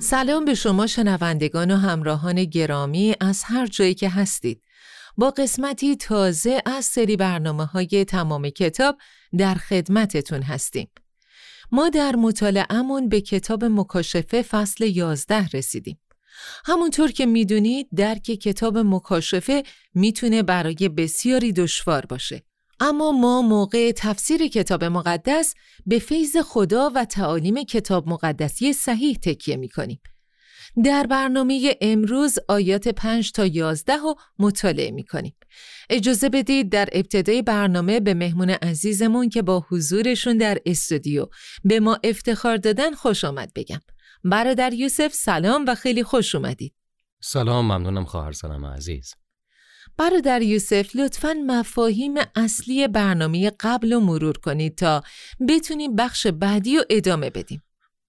سلام به شما شنوندگان و همراهان گرامی از هر جایی که هستید. با قسمتی تازه از سری برنامه‌های تمام کتاب در خدمتتون هستیم. ما در مطالعه‌مون به کتاب مکاشفه فصل 11 رسیدیم. همونطور که میدونید درک کتاب مکاشفه میتونه برای بسیاری دشوار باشه. اما ما موقع تفسیر کتاب مقدس به فیض خدا و تعالیم کتاب مقدسی صحیح تکیه میکنیم. در برنامه امروز آیات 5 تا 11 رو مطالعه میکنیم. اجازه بدید در ابتدای برنامه به مهمون عزیزمون که با حضورشون در استودیو به ما افتخار دادن خوش آمد بگم. برادر یوسف سلام و خیلی خوش اومدید. سلام، ممنونم خواهر سلام عزیز. برادر یوسف لطفاً مفاهیم اصلی برنامه قبل رو مرور کنید تا بتونیم بخش بعدی رو ادامه بدیم.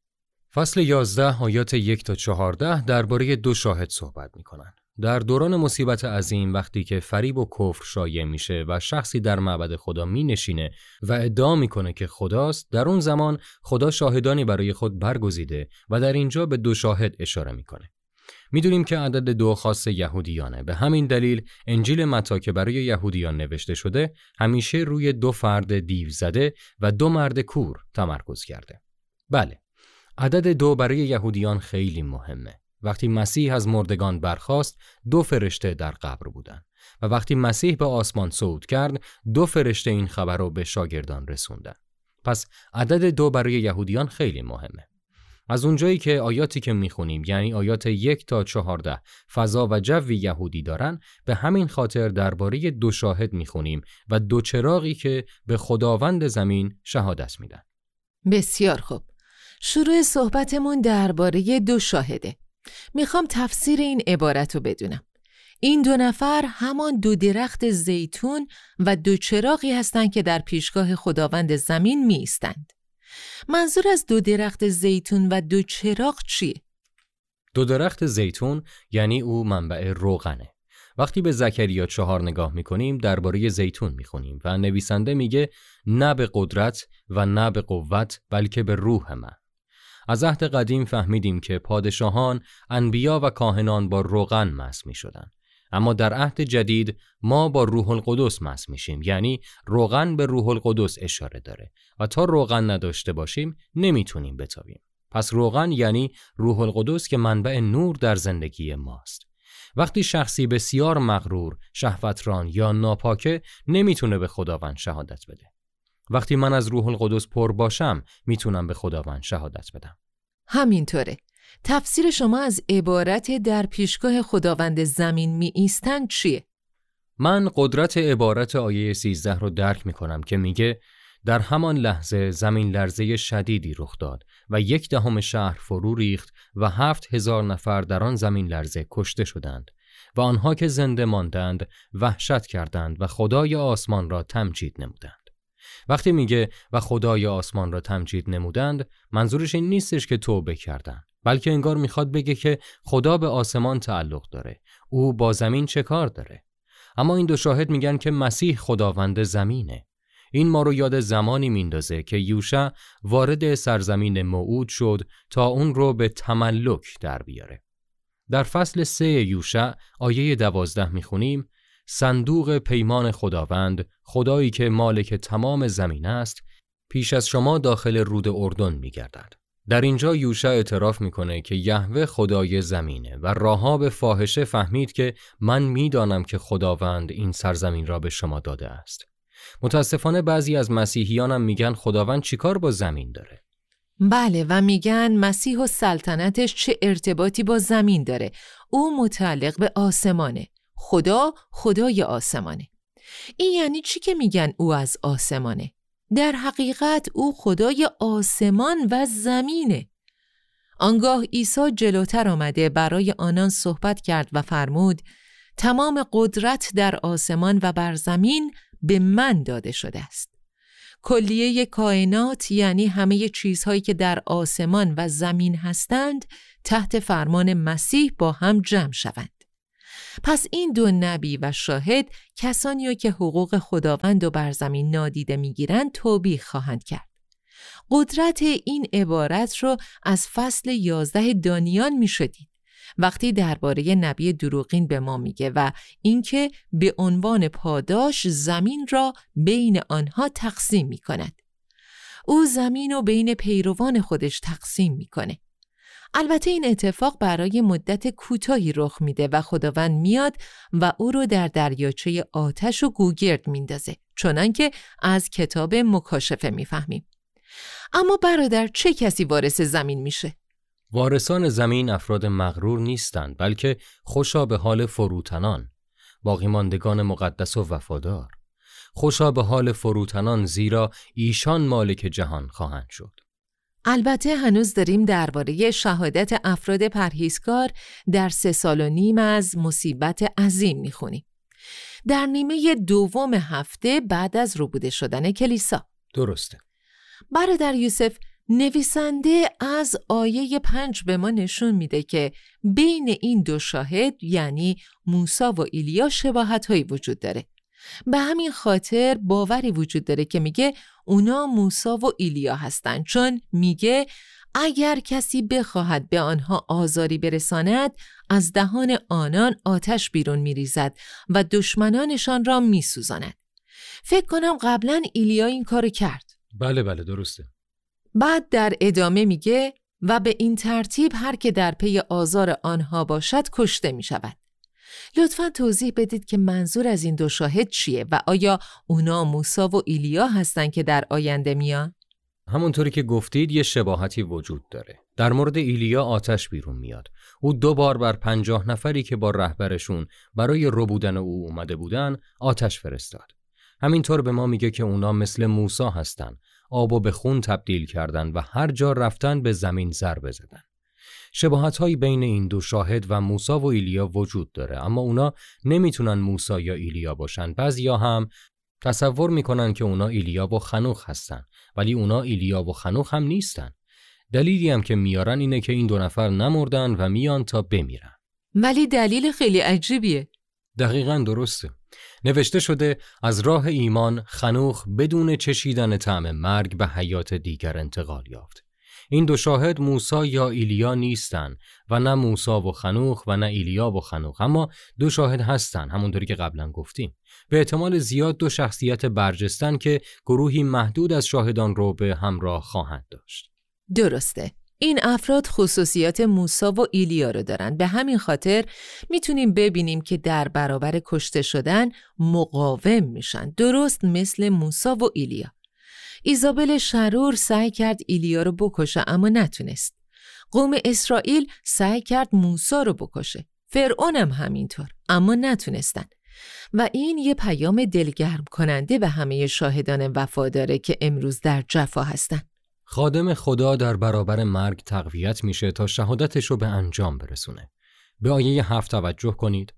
فصل 11 آیات 1 تا 14 درباره دو شاهد صحبت می‌کنن. در دوران مصیبت عظیم وقتی که فریب و کفر شایع میشه و شخصی در معبد خدا مینشینه و ادعا میکنه که خداست، در اون زمان خدا شاهدانی برای خود برگزیده و در اینجا به دو شاهد اشاره میکنه. میدونیم که عدد 2 خاص یهودیانه. به همین دلیل انجیل متی که برای یهودیان نوشته شده همیشه روی 2 فرد دیو زده و 2 مرد کور تمرکز کرده. بله، عدد 2 برای یهودیان خیلی مهمه. وقتی مسیح از مردگان برخاست 2 فرشته در قبر بودن و وقتی مسیح به آسمان صعود کرد 2 فرشته این خبر رو به شاگردان رسوندن. پس عدد 2 برای یهودیان خیلی مهمه. از اونجایی که آیاتی که میخونیم یعنی آیات 1 تا 14 فضا و جوی یهودی دارن، به همین خاطر درباره 2 شاهد میخونیم و 2 چراغی که به خداوند زمین شهادت میدن. بسیار خوب. شروع صحبتمون درباره 2 شاهده. میخوام تفسیر این عبارت رو بدونم. این 2 نفر همان 2 درخت زیتون و 2 چراغی هستند که در پیشگاه خداوند زمین می ایستند. منظور از 2 درخت زیتون و 2 چراغ چیه؟ 2 درخت زیتون یعنی او منبع روغنه. وقتی به زکریا 4 نگاه میکنیم درباره زیتون میخونیم و نویسنده میگه نه به قدرت و نه به قوت بلکه به روح من. از عهد قدیم فهمیدیم که پادشاهان، انبیا و کاهنان با روغن مس میشدن. اما در عهد جدید ما با روح القدس مس میشیم، یعنی روغن به روح القدس اشاره داره و تا روغن نداشته باشیم نمیتونیم بتابیم. پس روغن یعنی روح القدس که منبع نور در زندگی ماست. وقتی شخصی بسیار مغرور، شهوتران یا ناپاکه نمیتونه به خداوند شهادت بده. وقتی من از روح القدس پر باشم میتونم به خداوند شهادت بدم. همینطوره. تفسیر شما از عبارت در پیشگاه خداوند زمین می ایستند چیه؟ من قدرت عبارت آیه 13 رو درک میکنم که میگه در همان لحظه زمین لرزه شدیدی رخ داد و 1/10 شهر فرو ریخت و 7,000 نفر در آن زمین لرزه کشته شدند و آنها که زنده ماندند وحشت کردند و خدای آسمان را تمجید نمودند. وقتی میگه و خدای آسمان را تمجید نمودند، منظورش این نیستش که توبه کردن، بلکه انگار میخواد بگه که خدا به آسمان تعلق داره. او با زمین چه کار داره؟ اما این 2 شاهد میگن که مسیح خداوند زمینه. این ما رو یاد زمانی میندازه که یوشع وارد سرزمین موعود شد تا اون رو به تملک در بیاره. در فصل 3 یوشع آیه 12 میخونیم صندوق پیمان خداوند، خدایی که مالک تمام زمین است، پیش از شما داخل رود اردن می‌گردد. در اینجا یوشع اعتراف میکنه که یهوه خدای زمینه و راهاب فاحشه فهمید که من میدانم که خداوند این سرزمین را به شما داده است. متاسفانه بعضی از مسیحیان هم میگن خداوند چیکار با زمین داره؟ بله، و میگن مسیح و سلطنتش چه ارتباطی با زمین داره؟ او متعلق به آسمانه. خدا خدای آسمانه. این یعنی چی که میگن او از آسمانه؟ در حقیقت او خدای آسمان و زمینه. آنگاه عیسی جلوتر آمده برای آنان صحبت کرد و فرمود تمام قدرت در آسمان و بر زمین به من داده شده است. کلیه کائنات یعنی همه چیزهایی که در آسمان و زمین هستند تحت فرمان مسیح با هم جمع شوند. پس این 2 نبی و شاهد کسانی که حقوق خداوند و بر زمین نادیده میگیرند توبیخ خواهند کرد. قدرت این عبارت رو از فصل 11 دانیال میشه دید وقتی درباره نبی دروغین به ما میگه و اینکه به عنوان پاداش زمین را بین آنها تقسیم میکند. او زمین رو بین پیروان خودش تقسیم میکنه. البته این اتفاق برای مدت کوتاهی رخ میده و خداوند میاد و او رو در دریاچه آتش و گوگرد میندازه، چنانکه از کتاب مکاشفه میفهمیم. اما برادر، چه کسی وارث زمین میشه؟ وارثان زمین افراد مغرور نیستند، بلکه خوشا به حال فروتنان، باقی ماندگان مقدس و وفادار. خوشا به حال فروتنان، زیرا ایشان مالک جهان خواهند شد. البته هنوز داریم درباره شهادت افراد پرهیزکار در 3 سال و نیم از مصیبت عظیم میخونیم. در نیمه دوم هفته بعد از ربوده شدن کلیسا. درسته. برادر یوسف، نویسنده از آیه 5 به ما نشون میده که بین این دو شاهد یعنی موسی و ایلیا شباهت‌هایی وجود داره. به همین خاطر باوری وجود داره که میگه اونا موسی و ایلیا هستن، چون میگه اگر کسی بخواهد به آنها آزاری برساند از دهان آنان آتش بیرون میریزد و دشمنانشان را میسوزاند. فکر کنم قبلا ایلیا این کارو کرد. بله درسته. بعد در ادامه میگه و به این ترتیب هر که در پی آزار آنها باشد کشته می شود. لطفاً توضیح بدید که منظور از این دو شاهد چیه و آیا اونا موسی و ایلیا هستن که در آینده میان؟ همونطوری که گفتید یه شباهتی وجود داره. در مورد ایلیا آتش بیرون میاد. او 2 بار بر 50 نفری که با رهبرشون برای ربودن او اومده بودن آتش فرستاد. همینطور به ما میگه که اونا مثل موسی هستن. آبو به خون تبدیل کردن و هر جا رفتن به زمین ضربه زدن. شباهت‌هایی بین این دو شاهد و موسی و ایلیا وجود داره، اما اونا نمیتونن موسی یا ایلیا باشن. بعضیا هم تصور میکنن که اونا ایلیا و خنوخ هستن، ولی اونا ایلیا و خنوخ هم نیستن. دلیلی هم که میارن اینه که این 2 نفر نمردن و میان تا بمیرن. ولی دلیل خیلی عجیبیه. دقیقاً درسته. نوشته شده از راه ایمان خنوخ بدون چشیدن طعم مرگ به حیات دیگر انتقال یافت. این 2 شاهد موسی یا ایلیا نیستن و نه موسی و خنوخ و نه ایلیا و خنوخ، اما 2 شاهد هستن، همونطوری که قبلا گفتیم. به احتمال زیاد 2 شخصیت برجستن که گروهی محدود از شاهدان رو به همراه خواهند داشت. درسته. این افراد خصوصیات موسی و ایلیا رو دارن. به همین خاطر میتونیم ببینیم که در برابر کشته شدن مقاوم میشن، درست مثل موسی و ایلیا. ایزابل شرور سعی کرد ایلیا رو بکشه اما نتونست. قوم اسرائیل سعی کرد موسی رو بکشه. فرعون هم همینطور، اما نتونستن. و این یه پیام دلگرم کننده به همه شاهدان وفاداره که امروز در جفا هستن. خادم خدا در برابر مرگ تقویت میشه تا شهادتش رو به انجام برسونه. به آیه 7 توجه کنید.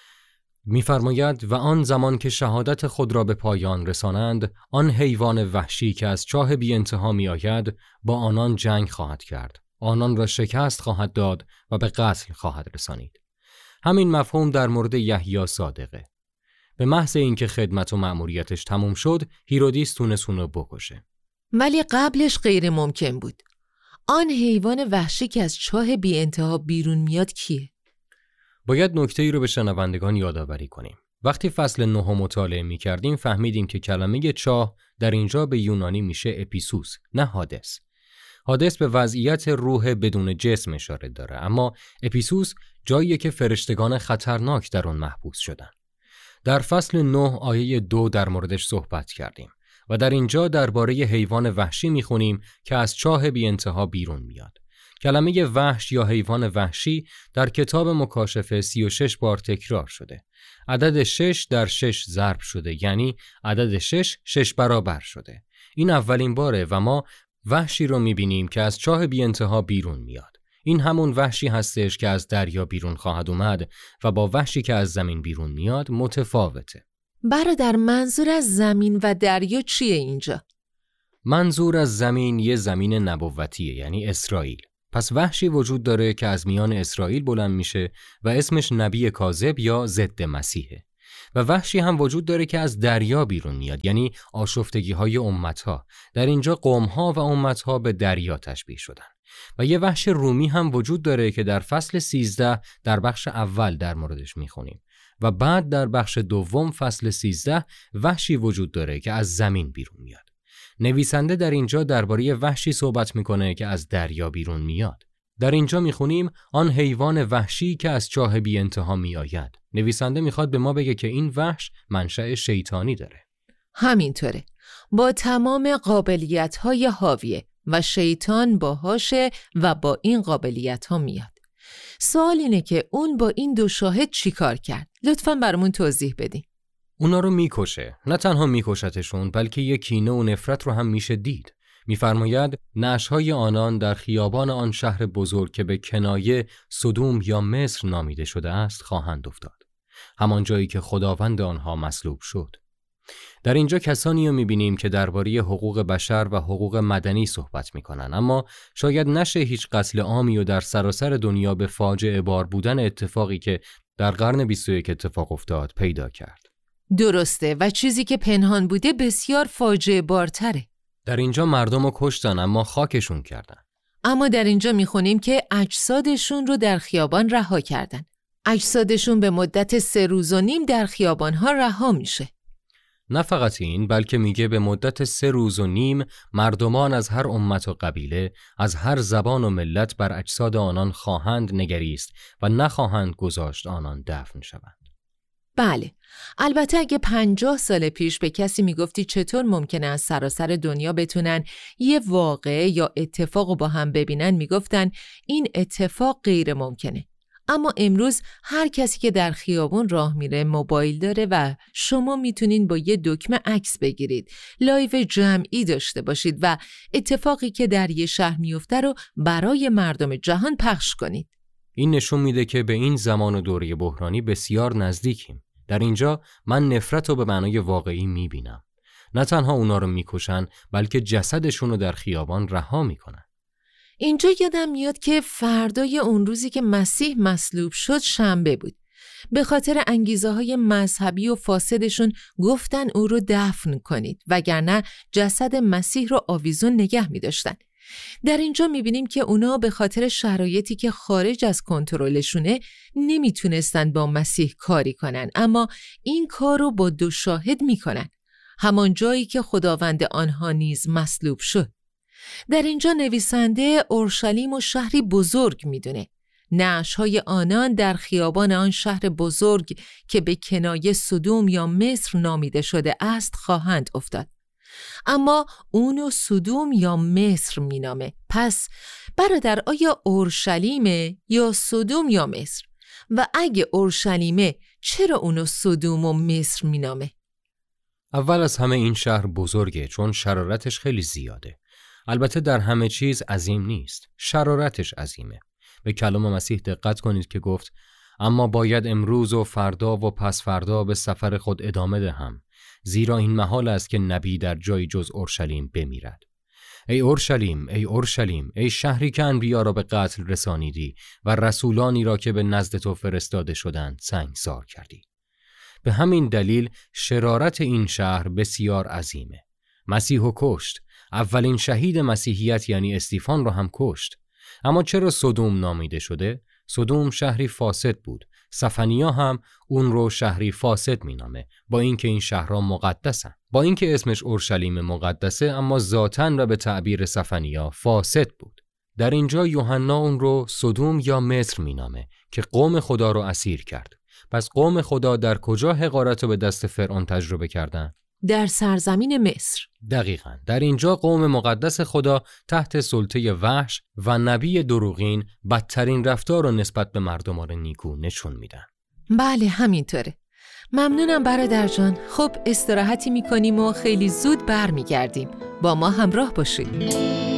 می‌فرماید و آن زمان که شهادت خود را به پایان رسانند، آن حیوان وحشی که از چاه بی انتها می آید با آنان جنگ خواهد کرد. آنان را شکست خواهد داد و به قتل خواهد رسانید. همین مفهوم در مورد یحیی صادقه. به محض اینکه خدمت و مأموریتش تموم شد، هیرودیس تونست اون رو بکشه. ولی قبلش غیر ممکن بود. آن حیوان وحشی که از چاه بی انتها بیرون میاد کیه؟ باید نکته‌ای رو به شنوندگان یادآوری کنیم. وقتی فصل 9 مطالعه می‌کردیم فهمیدیم که کلمه چاه در اینجا به یونانی میشه اپیسوس، نه هادس. هادس به وضعیت روح بدون جسم اشاره داره، اما اپیسوس جاییه که فرشتگان خطرناک در اون محبوس شدن. در فصل 9 آیه 2 در موردش صحبت کردیم و در اینجا درباره حیوان وحشی می‌خونیم که از چاه بی انتها بیرون میاد. کلمه وحش یا حیوان وحشی در کتاب مکاشفه 36 بار تکرار شده. عدد 6 در 6 ضرب شده، یعنی عدد 6 برابر شده. این اولین باره و ما وحشی رو میبینیم که از چاه بی انتها بیرون میاد. این همون وحشی هستش که از دریا بیرون خواهد اومد و با وحشی که از زمین بیرون میاد متفاوته. برادر، منظور از زمین و دریا چیه اینجا؟ منظور از زمین یه زمین نبوتیه، یعنی اسرائیل. پس وحشی وجود داره که از میان اسرائیل بلند میشه و اسمش نبی کاذب یا ضد مسیحه. و وحشی هم وجود داره که از دریا بیرون میاد، یعنی آشفتگی‌های امت‌ها. در اینجا قوم‌ها و امت‌ها به دریا تشبیه شدن. و یه وحش رومی هم وجود داره که در فصل 13 در بخش اول در موردش میخونیم و بعد در بخش دوم فصل 13 وحشی وجود داره که از زمین بیرون میاد. نویسنده در اینجا درباره وحشی صحبت میکنه که از دریا بیرون میاد. در اینجا میخونیم آن حیوان وحشی که از چاه بی انتها میآید. نویسنده میخواد به ما بگه که این وحش منشأ شیطانی داره. همینطوره. با تمام قابلیت‌های حاویه و شیطان باهاشه و با این قابلیت‌ها میاد. سوال اینه که اون با این دو شاهد چی کار کرد؟ لطفاً برامون توضیح بدین. اونا رو میکشه. نه تنها میکشتشون بلکه یک کینه و نفرت رو هم میشه دید. میفرماید نعش‌های آنان در خیابان آن شهر بزرگ که به کنایه سدوم یا مصر نامیده شده است خواهند افتاد. همان جایی که خداوند آنها مصلوب شد. در اینجا کسانی رو میبینیم که درباره حقوق بشر و حقوق مدنی صحبت میکنن، اما شاید نشه هیچ قتل عامی و در سراسر دنیا به فاجعه بار بودن اتفاقی که در قرن 21 اتفاق افتاد پیدا کرد. درسته و چیزی که پنهان بوده بسیار فاجعه بارتره. در اینجا مردم رو کشتن اما خاکشون کردن. اما در اینجا میخونیم که اجسادشون رو در خیابان رها کردن. اجسادشون به مدت 3 روز و نیم در خیابانها رها میشه. نه فقط این، بلکه میگه به مدت 3 روز و نیم مردمان از هر امت و قبیله، از هر زبان و ملت بر اجساد آنان خواهند نگریست و نخواهند گذاشت آنان دفن شوند. بله، البته اگه 50 سال پیش به کسی میگفتی چطور ممکنه از سراسر دنیا بتونن یه واقعه یا اتفاق رو با هم ببینن، میگفتن این اتفاق غیر ممکنه. اما امروز هر کسی که در خیابون راه میره موبایل داره و شما میتونین با یه دکمه عکس بگیرید، لایو جمعی داشته باشید و اتفاقی که در یه شهر میفته رو برای مردم جهان پخش کنید. این نشون میده که به این زمان و دوره بحرانی بسیار نزدیکیم. در اینجا من نفرت رو به معنای واقعی میبینم. نه تنها اونا رو میکشن بلکه جسدشون رو در خیابان رها میکنن. اینجا یادم میاد که فردای اون روزی که مسیح مصلوب شد شنبه بود. به خاطر انگیزه‌های مذهبی و فاسدشون گفتن او رو دفن کنید وگرنه جسد مسیح رو آویزون نگه می‌داشتن. در اینجا می‌بینیم که اونا به خاطر شرایطی که خارج از کنترلشونه نمیتونستن با مسیح کاری کنن، اما این کار رو با 2 شاهد میکنن، همان جایی که خداوند آنها نیز مصلوب شد. در اینجا نویسنده اورشلیم و شهری بزرگ میدونه. نعش‌های آنان در خیابان آن شهر بزرگ که به کنایه سدوم یا مصر نامیده شده است خواهند افتاد. اما اونو سدوم یا مصر مینامه. پس برادر، آیا اورشلیمه یا سدوم یا مصر؟ و اگه اورشلیمه چرا اونو سدوم و مصر مینامه؟ اول از همه این شهر بزرگه چون شرارتش خیلی زیاده. البته در همه چیز عظیم نیست، شرارتش عظیمه. به کلام مسیح دقت کنید که گفت اما باید امروز و فردا و پس فردا به سفر خود ادامه دهم، زیرا این محال است که نبی در جای جز اورشلیم بمیرد. ای اورشلیم، ای اورشلیم، ای شهری که انبیا را به قتل رسانیدی و رسولانی را که به نزد تو فرستاده شدند سنگسار کردی. به همین دلیل شرارت این شهر بسیار عظیمه. مسیحو کشت. اولین شهید مسیحیت یعنی استیفان را هم کشت. اما چرا سدوم نامیده شده؟ سدوم شهری فاسد بود. سفنیا هم اون رو شهری فاسد مینامه، با اینکه این شهرها مقدسن. با اینکه اسمش اورشلیم مقدسه اما ذاتاً و به تعبیر سفنیا فاسد بود. در اینجا یوحنا اون رو سدوم یا مصر مینامه که قوم خدا رو اسیر کرد. پس قوم خدا در کجا حقارت رو به دست فرعون تجربه کردن؟ در سرزمین مصر. دقیقاً. در اینجا قوم مقدس خدا تحت سلطه وحش و نبی دروغین بدترین رفتار رو نسبت به مردمان نیکو نشون میدن. بله همینطوره. ممنونم برادر جان. خب استراحتی میکنیم و خیلی زود برمیگردیم. با ما همراه باشید.